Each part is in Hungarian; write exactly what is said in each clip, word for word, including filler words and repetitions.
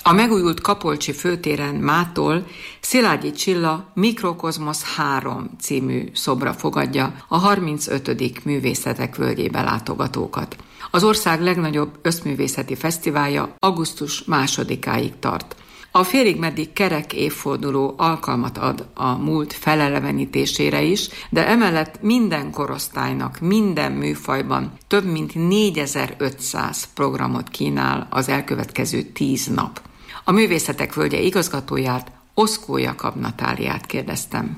A megújult Kapolcsi főtéren mától Szilágyi Csilla Mikrokozmosz három című szobra fogadja a harmincötödik Művészetek Völgyébe látogatókat. Az ország legnagyobb összművészeti fesztiválja augusztus másodikáig tart. A félig meddig kerek évforduló alkalmat ad a múlt felelevenítésére is, de emellett minden korosztálynak, minden műfajban több mint négyezer-ötszáz programot kínál az elkövetkező tíz nap. A Művészetek Völgye igazgatóját, Oszkó Jakab Natáliát kérdeztem.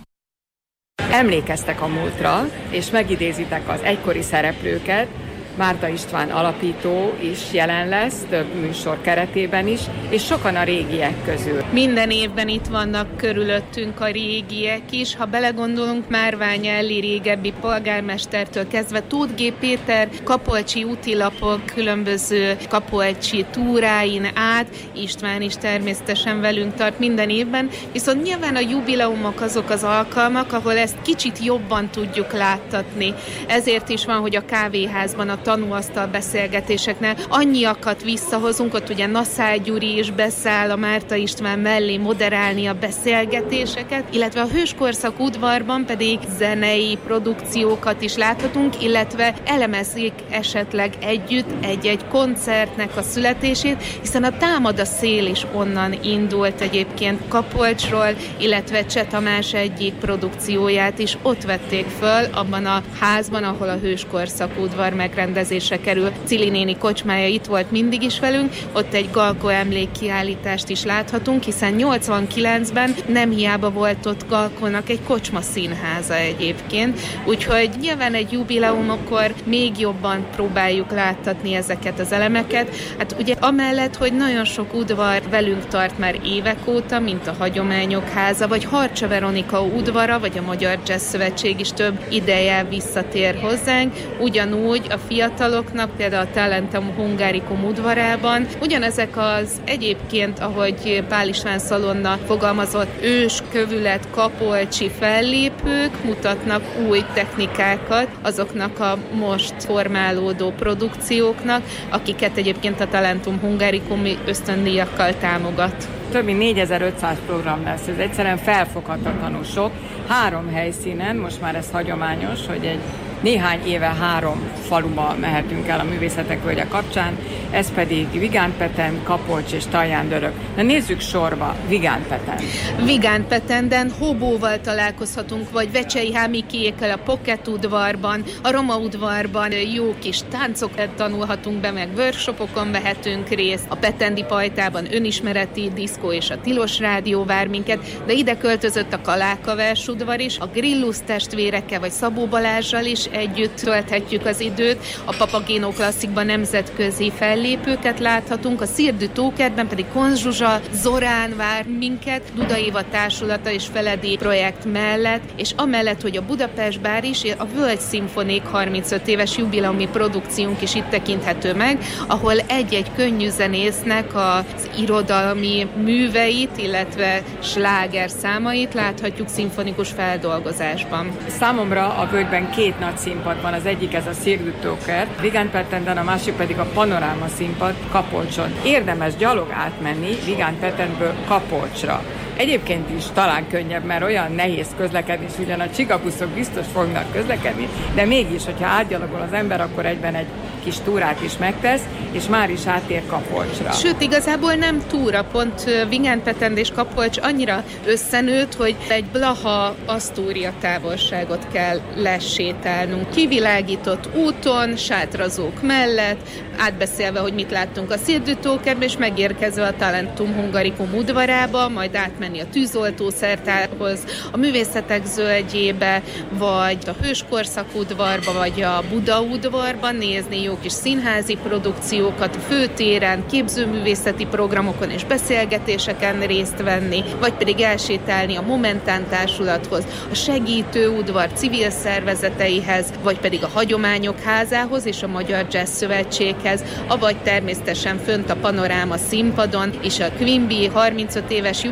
Emlékeztek a múltra, és megidézitek az egykori szereplőket. Márta István alapító is jelen lesz, több műsor keretében is, és sokan a régiek közül. Minden évben itt vannak körülöttünk a régiek is. Ha belegondolunk, Márvány Elli régebbi polgármestertől kezdve Tóth G. Péter Kapolcsi útilapok, különböző Kapolcsi túráin át, István is természetesen velünk tart minden évben, viszont nyilván a jubileumok azok az alkalmak, ahol ezt kicsit jobban tudjuk láttatni. Ezért is van, hogy a kávéházban, a tanúasztal beszélgetéseknél annyiakat visszahozunk, ott ugye Naszály Gyuri is beszáll a Márta István mellé moderálni a beszélgetéseket, illetve a Hőskorszak udvarban pedig zenei produkciókat is láthatunk, illetve elemezik esetleg együtt egy-egy koncertnek a születését, hiszen a Támad a szél is onnan indult egyébként Kapolcsról, illetve Cseh Tamás egyik produkcióját is ott vették föl abban a házban, ahol a Hőskorszak udvar megrendezésre kerül. Cili néni kocsmája itt volt mindig is velünk, ott egy Galko emlékkiállítást is láthatunk, hiszen nyolcvankilencben nem hiába volt ott Galkónak egy kocsma színháza egyébként, úgyhogy nyilván egy jubileumokor még jobban próbáljuk láttatni ezeket az elemeket. Hát ugye amellett, hogy nagyon sok udvar velünk tart már évek óta, mint a Hagyományok Háza, vagy Harcsa Veronika udvara, vagy a Magyar Jazz Szövetség is több ideje visszatér hozzánk, ugyanúgy a fiataloknak, például a Talentum Hungarikum udvarában. Ugyanezek az egyébként, ahogy Pál István Szalonna fogalmazott, őskövület kapolcsi fellépők mutatnak új technikákat azoknak a most formálódó produkcióknak, akiket egyébként a Talentum Hungarikum ösztöndíjakkal támogat. Több mint négyezer-ötszáz program lesz, ez egyszerűen felfoghatatlanul sok. Három helyszínen, most már ez hagyományos, hogy egy néhány éve három faluba mehetünk el a Művészetek Völgye kapcsán, ez pedig Vigánpeten, Kapolcs és Talján-Dörög. Na nézzük sorba, Vigánpeten. Vigánpetenden Hobóval találkozhatunk, vagy Vecsei Hámikiékkel a Pocket udvarban, a Roma udvarban jó kis táncokat tanulhatunk be, meg workshopokon vehetünk részt, a Petendi Pajtában önismereti diszkó és a Tilos Rádió vár minket, de ide költözött a Kalákavers udvar is, a Grillus testvérekkel vagy Szabó Balázsral is együtt tölthetjük az időt, a Papagéno Klasszikban nemzetközi fellépőket láthatunk, a Szirdű Tókertben pedig Konz Zsuzsa, Zorán vár minket, Duda Éva társulata és Feledi projekt mellett, és amellett, hogy a Budapest Bár is, a Völgy Szimfonék harmincöt éves jubileumi produkciónk is itt tekinthető meg, ahol egy-egy könnyűzenésznek az irodalmi műveit, illetve sláger számait láthatjuk szimfonikus feldolgozásban. Számomra a Völgyben két nagy színpad van, az egyik ez a Szirdű Tókert, Vigánpetenden, a másik pedig a Panoráma színpad Kapolcson. Érdemes gyalog átmenni Vigánpetenből Kapolcsra. Egyébként is talán könnyebb, mert olyan nehéz közlekedni, és ugyan a csigabuszok biztos fognak közlekedni, de mégis, hogyha átgyalogol az ember, akkor egyben egy kis túrát is megtesz, és már is átér Kapolcsra. Sőt, igazából nem túra, pont Vigánpetend és Kapolcs annyira összenőtt, hogy egy Blaha Asztúria távolságot kell lesétálnunk. Kivilágított úton, sátrazók mellett, átbeszélve, hogy mit láttunk a Szirdű Tókertben, és megérkezve a Talentum Hungarikum udvarába, majd átmenni a tűzoltószertárhoz, a Művészetek Zöldjébe, vagy a Hőskorszak udvarba, vagy a Buda udvarba nézni jó kis színházi produkciókat, a főtéren, képzőművészeti programokon és beszélgetéseken részt venni, vagy pedig elsétálni a Momentán társulathoz, a Segítő udvar civil szervezeteihez, vagy pedig a Hagyományok Házához és a Magyar Jazz Szövetséghez, avagy természetesen fönt a Panoráma színpadon és a Quimby harmincöt éves jubileumi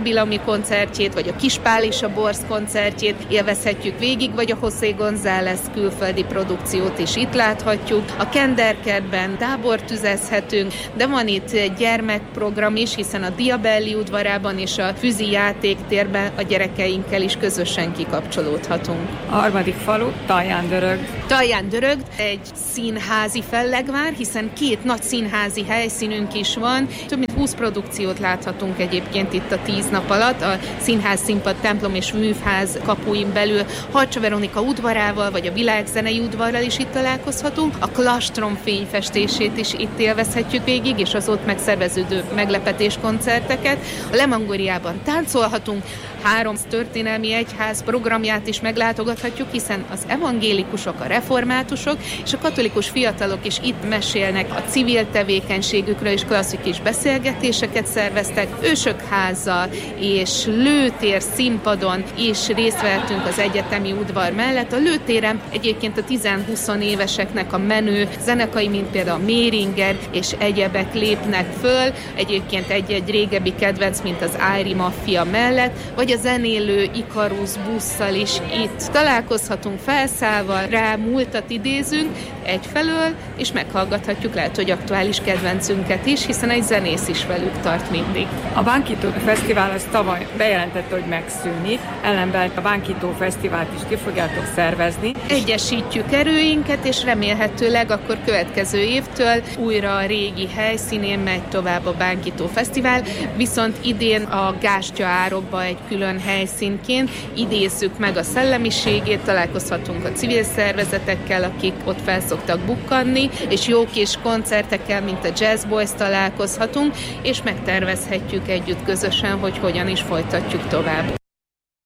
koncertjét, vagy a Kispál és a Borz koncertjét élvezhetjük végig, vagy a José González külföldi produkciót is itt láthatjuk. A Kenderkertben tábort tüzezhetünk, de van itt gyermekprogram is, hiszen a Diabelli udvarában és a Füzi játéktérben a gyerekeinkkel is közösen kikapcsolódhatunk. A harmadik falu Talján Dörög. Talján Dörög egy színházi fellegvár, hiszen két nagy színházi helyszínünk is van. Több mint húsz produkciót láthatunk egyébként itt a tíz nap alatt. A Színház, Színpad, Templom és Művház kapuin belül Harcsa Veronika udvarával, vagy a Világzenei udvarral is itt találkozhatunk. A Klastrom fényfestését is itt élvezhetjük végig, és az ott megszerveződő meglepetéskoncerteket. A Lemangoriában táncolhatunk, három történelmi egyház programját is meglátogathatjuk, hiszen az evangélikusok, a reformátusok és a katolikus fiatalok is itt mesélnek a civil tevékenységükről, és klasszikus beszélgetéseket szerveztek. Ősök háza és lőtér színpadon is részt vettünk az egyetemi udvar mellett. A lőtéren egyébként a tíz-húsz éveseknek a menő zenekai, mint például a Méringer és egyebek lépnek föl, egyébként egy-egy régebbi kedvenc, mint az Ári Maffia mellett, vagy a zenélő Ikarusz busszal is itt találkozhatunk felszállva, rá múltat idézünk egyfelől, és meghallgathatjuk lehet, hogy aktuális kedvencünket is, hiszen egy zenész is velük tart mindig. A Bánkító Fesztivál az tavaly bejelentette, hogy megszűnik, ellenben a Bánkító Fesztivált is ki fogjátok szervezni. Egyesítjük erőinket, és remélhetőleg akkor következő évtől újra a régi helyszínén megy tovább a Bánkító Fesztivál, viszont idén a Gástya árokba egy külön helyszínként idézzük meg a szellemiségét, találkozhatunk a civil szervezetekkel, akik ott felszoktak bukkanni, és jó kis koncertekkel, mint a Jazz Boys találkozhatunk, és megtervezhetjük együtt közösen, hogy hogyan is folytatjuk tovább.